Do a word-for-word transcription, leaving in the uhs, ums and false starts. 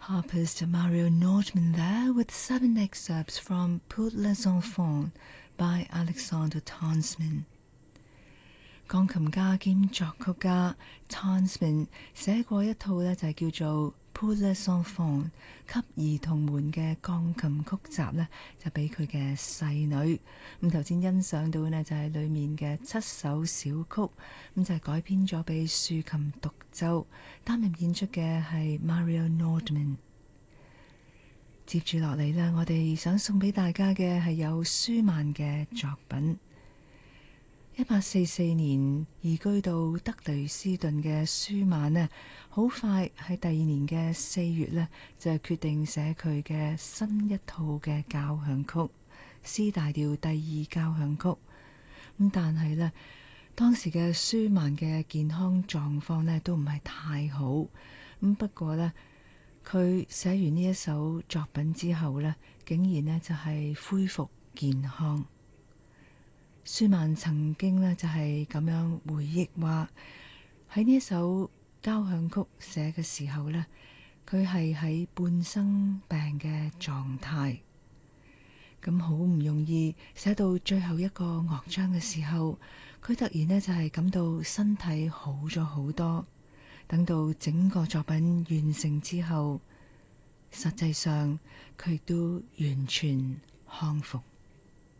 Harpist Mario Nordman there with seven excerpts from Pour les enfants by Alexander Tansman。 鋼琴家兼作曲家 Tansman 寫過一套呢，就係叫做 Pour les enfants 給兒童們嘅鋼琴曲集呢，就俾佢嘅細女。咁頭先欣賞到呢，就係裡面嘅七首小曲，咁就係改編咗俾豎琴獨奏，擔任演出嘅係 Mario Nordman。 接住落嚟呢，我哋想送俾大家嘅係有舒曼嘅作品。一八四四年移居到德累斯頓嘅舒曼呢，好快喺第二年嘅四月呢，就決定寫佢嘅新一套嘅交響曲 C 大調第二交響曲。咁但係呢，當時嘅舒曼嘅健康狀況呢都唔係太好。咁不過呢，佢寫完呢一首作品之後呢，竟然呢就係恢復健康。舒曼曾經呢就係咁樣回憶話，喺呢一首交響曲寫嘅時候呢，佢係喺半生病嘅狀態，咁好唔容易寫到最後一個樂章嘅時候，佢突然呢就係感到身體好咗好多。等到整個作品完成之後，實際上佢都完全康復。